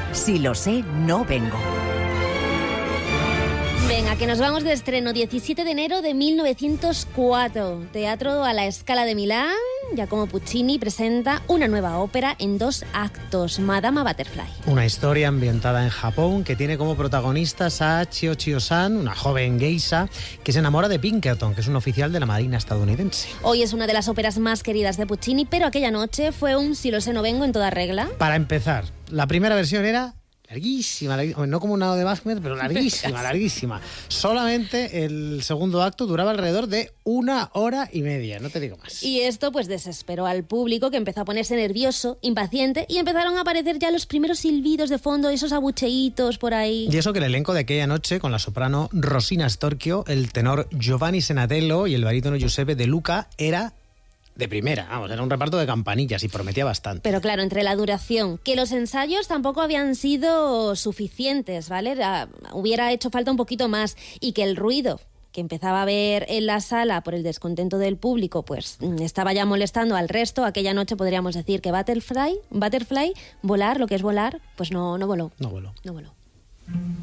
Si lo sé, no vengo. Venga, que nos vamos de estreno. 17 de enero de 1904. Teatro a la Scala de Milán. Giacomo Puccini presenta una nueva ópera en 2 actos, Madama Butterfly. Una historia ambientada en Japón que tiene como protagonistas a Chio Chio-san, una joven geisha que se enamora de Pinkerton, que es un oficial de la Marina estadounidense. Hoy es una de las óperas más queridas de Puccini, pero aquella noche fue un Si lo sé, no vengo en toda regla. Para empezar, la primera versión era larguísima, no como una de Wagner, pero larguísima. Solamente el segundo acto duraba alrededor de 1 hora y media, no te digo más. Y esto pues desesperó al público, que empezó a ponerse nervioso, impaciente, y empezaron a aparecer ya los primeros silbidos de fondo, esos abucheitos por ahí. Y eso que el elenco de aquella noche, con la soprano Rosina Storchio, el tenor Giovanni Senatello y el barítono Giuseppe De Luca, era de primera, vamos, era un reparto de campanillas y prometía bastante. Pero claro, entre la duración, que los ensayos tampoco habían sido suficientes, ¿vale? Hubiera hecho falta un poquito más, y que el ruido que empezaba a haber en la sala por el descontento del público, pues estaba ya molestando al resto. Aquella noche podríamos decir que Butterfly, volar, lo que es volar, pues no voló. No voló. No voló.